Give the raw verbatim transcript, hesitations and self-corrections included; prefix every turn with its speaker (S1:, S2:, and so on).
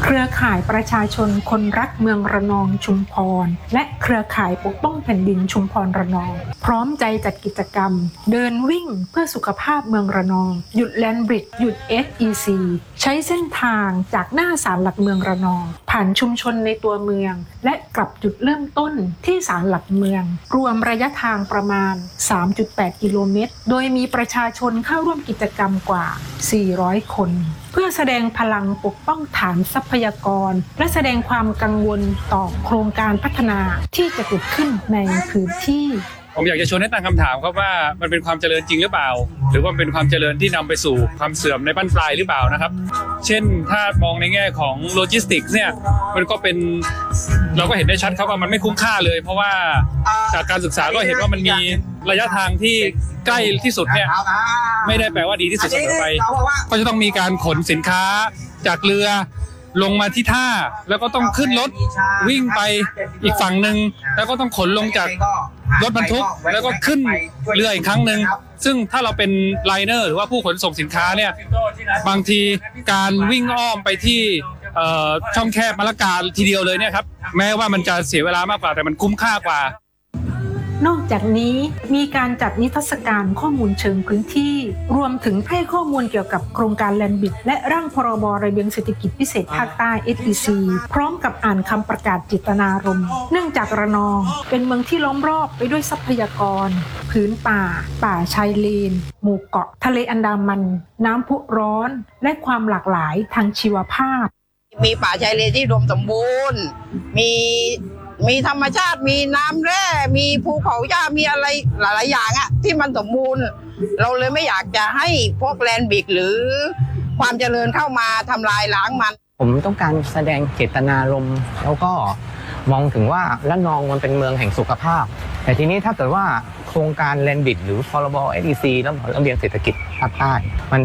S1: เครือข่ายประชาชนคนรักเมืองระนองชุมพรและเครือข่ายปกป้องแผ่นดินชุมพรระนองพร้อมใจจัดกิจกรรมเดินวิ่งเพื่อสุขภาพเมืองระนองหยุดแลนบริดจ์หยุด เอส อี ซี ใช้เส้นทางจากหน้าศาลหลักเมืองระนองผ่านชุมชนในตัวเมืองและกลับจุดเริ่มต้นที่ศาลหลักเมืองรวมระยะทางประมาณ สามจุดแปด กิโลเมตรโดยมีประชาชนเข้าร่วมกิจกรรมกว่า สี่ร้อย คนเพื่อแสดงพลังปกป้องฐานทรัพยากรและแสดงความกังวลต่อโครงการพัฒนาที่จะเกิดขึ้นในพื้นที่
S2: ผมอยากจะชวนให้ตั้งคำถามครับว่ามันเป็นความเจริญจริงหรือเปล่าหรือว่าเป็นความเจริญที่นำไปสู่ความเสื่อมในบั้นปลายหรือเปล่านะครับเช่นถ้ามองในแง่ของโลจิสติกส์เนี่ยมันก็เป็นเราก็เห็นได้ชัดครับว่ามันไม่คุ้มค่าเลยเพราะว่าจากการศึกษาก็เห็นว่ามันมีระยะทางที่ใกล้ที่สุดเนี่ยไม่ได้แปลว่าดีที่สุดเสมอไปก็จะต้องมีการขนสินค้าจากเรือลงมาที่ท่าแล้วก็ต้องขึ้นรถวิ่งไปอีกฝั่งหนึ่งแล้วก็ต้องขนลงจากรถบรรทุกแล้วก็ขึ้นเรืออีกครั้งหนึ่งซึ่งถ้าเราเป็นไลเนอร์หรือว่าผู้ขนส่งสินค้าเนี่ยบางทีการวิ่งอ้อมไปที่ช่องแคบมะละกาทีเดียวเลยเนี่ยครับแม้ว่ามันจะเสียเวลามากกว่าแต่มันคุ้มค่ากว่าน
S1: อกจากนี้มีการจัดนิทรรศการข้อมูลเชิงพื้นที่รวมถึงให้ข้อมูลเกี่ยวกับโครงการแลนด์บิดและร่างพรบระเบียงเศรษฐกิจพิเศษภาคใต้ เอส อี ซี พร้อมกับอ่านคำประกาศเจตนารมณ์เนื่องจากระนองเป็นเมืองที่ล้อมรอบไปด้วยทรัพยากรพื้นป่าป่าชายเลนหมู่เกาะทะเลอันดามันน้ำพุร้อนและความหลากหลายทางชีวภาพ
S3: มีป่าชายเลนที่รวมสมบูรณ์มีมีธรรมชาติมีน้ำแร่มีภูเขาหญ้ามีอะไรหลายๆอย่างอะที่มันสมบูรณ์เราเลยไม่อยากจะให้พวกแลนด์บิกหรือความเจริญเข้ามาทำลายล้างมัน
S4: ผมต้องการแสดงเจตนารมณ์แล้วก็มองถึงว่าระนองมันเป็นเมืองแห่งสุขภาพแต่ทีนี้ถ้าเกิดว่าโครงการแลนด์บิดหรือพรบ เอส อี ซี แล้วระเบียงเศรษฐกิจภาคใต้มัน